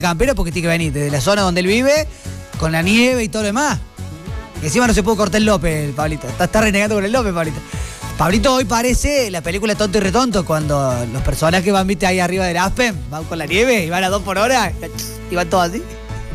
campera porque tiene que venir desde la zona donde él vive, con la nieve y todo lo demás. Y encima no se pudo cortar el López, el Pablito. Está renegando con el López, Pablito. Pablito hoy parece la película Tonto y Retonto, cuando los personajes van, viste, ahí arriba del Aspen, van con la nieve y van a 2 por hora y van todos así.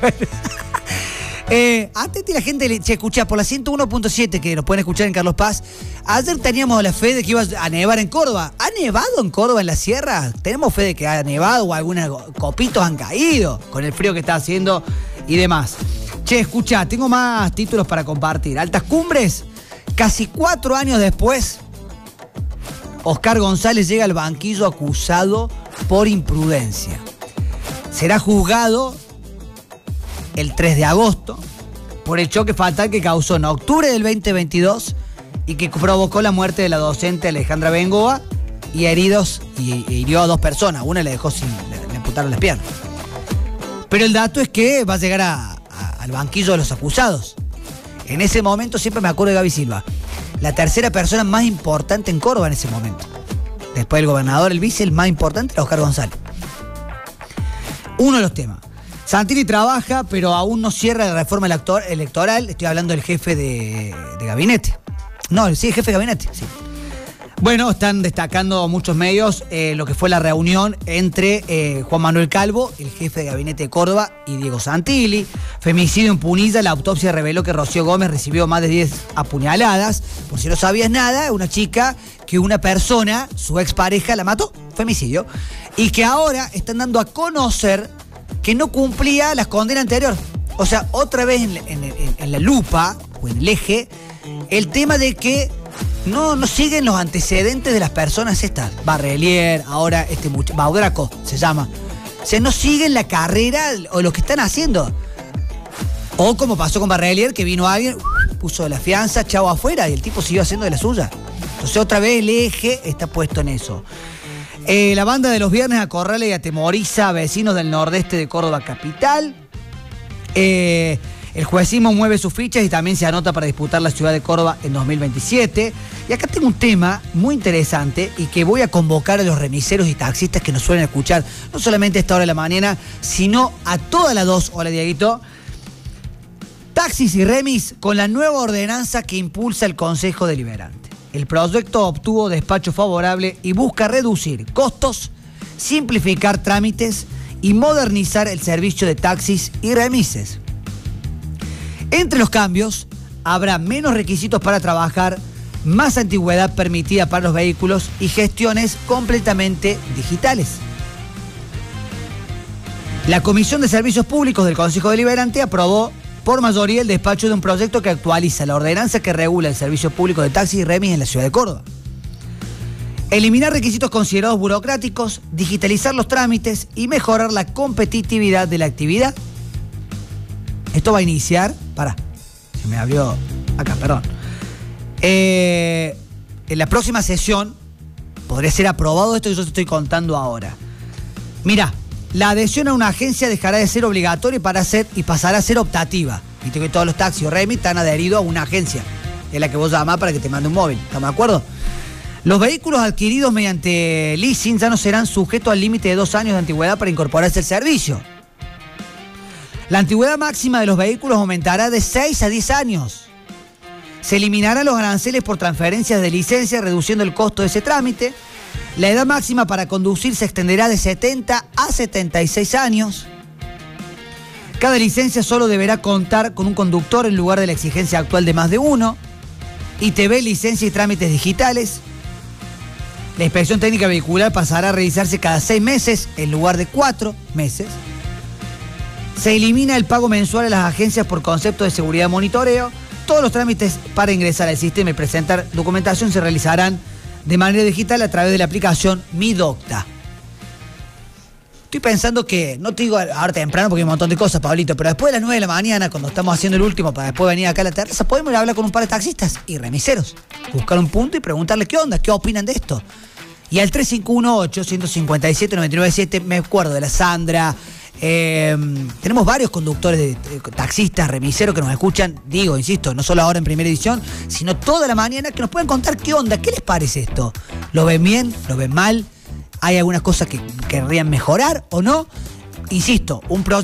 Atenti la gente, che, escuchá, por la 101.7 que nos pueden escuchar en Carlos Paz. Ayer teníamos la fe de que iba a nevar en Córdoba. ¿Ha nevado en Córdoba, en la sierra? Tenemos fe de que ha nevado o algunos copitos han caído con el frío que está haciendo y demás. Che, escuchá, tengo más títulos para compartir. Altas Cumbres, casi 4 años después, Oscar González llega al banquillo acusado por imprudencia. Será juzgado el 3 de agosto por el choque fatal que causó en octubre del 2022 y que provocó la muerte de la docente Alejandra Bengoa y hirió a 2 personas. Una le dejó le amputaron las piernas. Pero el dato es que va a llegar al banquillo de los acusados. En ese momento siempre me acuerdo de Gaby Silva, la tercera persona más importante en Córdoba en ese momento. Después del gobernador, el vice, el más importante era Oscar González. Uno de los temas. Santini trabaja, pero aún no cierra la reforma electoral. Estoy hablando del jefe de gabinete. No, sí, el jefe de gabinete, sí. Bueno, están destacando muchos medios lo que fue la reunión entre Juan Manuel Calvo, el jefe de gabinete de Córdoba, y Diego Santilli. Femicidio en Punilla, la autopsia reveló que Rocío Gómez recibió más de 10 apuñaladas. Por si no sabías nada, una chica que una persona, su expareja, la mató. Femicidio. Y que ahora están dando a conocer que no cumplía las condenas anteriores. O sea, otra vez en la lupa, o en el eje, el tema de que no siguen los antecedentes de las personas estas. Barrelier, ahora Baudraco se llama. O sea, no siguen la carrera o lo que están haciendo. O como pasó con Barrelier, que vino alguien, puso la fianza, chavo afuera, y el tipo siguió haciendo de la suya. Entonces otra vez el eje está puesto en eso. La banda de los viernes acorrala y atemoriza a vecinos del nordeste de Córdoba capital. El juecismo mueve sus fichas y también se anota para disputar la ciudad de Córdoba en 2027. Y acá tengo un tema muy interesante y que voy a convocar a los remiseros y taxistas que nos suelen escuchar, no solamente a esta hora de la mañana, sino a todas las 2. Hola, Dieguito. Taxis y remis con la nueva ordenanza que impulsa el Consejo Deliberante. El proyecto obtuvo despacho favorable y busca reducir costos, simplificar trámites y modernizar el servicio de taxis y remises. Entre los cambios, habrá menos requisitos para trabajar, más antigüedad permitida para los vehículos y gestiones completamente digitales. La Comisión de Servicios Públicos del Consejo Deliberante aprobó por mayoría el despacho de un proyecto que actualiza la ordenanza que regula el servicio público de taxis y remis en la ciudad de Córdoba. Eliminar requisitos considerados burocráticos, digitalizar los trámites y mejorar la competitividad de la actividad. Esto va a iniciar... se me abrió acá, perdón. En la próxima sesión podría ser aprobado esto que yo te estoy contando ahora. Mirá, la adhesión a una agencia dejará de ser obligatoria y pasará a ser optativa. Viste que todos los taxis o remis están adheridos a una agencia. Es la que vos llamás para que te mande un móvil. ¿Estamos de acuerdo? Los vehículos adquiridos mediante leasing ya no serán sujetos al límite de 2 años de antigüedad para incorporarse al servicio. La antigüedad máxima de los vehículos aumentará de 6 a 10 años. Se eliminarán los aranceles por transferencias de licencia, reduciendo el costo de ese trámite. La edad máxima para conducir se extenderá de 70 a 76 años. Cada licencia solo deberá contar con un conductor en lugar de la exigencia actual de más de uno. ITV, licencia y trámites digitales. La inspección técnica vehicular pasará a realizarse cada 6 meses en lugar de 4 meses. Se elimina el pago mensual a las agencias por concepto de seguridad y monitoreo. Todos los trámites para ingresar al sistema y presentar documentación se realizarán de manera digital a través de la aplicación Mi Docta. Estoy pensando que, no te digo ahora temprano porque hay un montón de cosas, Pablito, pero después de las 9 de la mañana, cuando estamos haciendo el último para después venir acá a la terraza, podemos ir a hablar con un par de taxistas y remiseros, buscar un punto y preguntarles qué onda, qué opinan de esto. Y al 3518-157-997, me acuerdo de la Sandra. Tenemos varios conductores de taxistas, remiseros que nos escuchan, digo, insisto, no solo ahora en Primera Edición, sino toda la mañana, que nos pueden contar qué onda, qué les parece esto. ¿Lo ven bien? ¿Lo ven mal? ¿Hay algunas cosas que querrían mejorar o no? insisto, un proyecto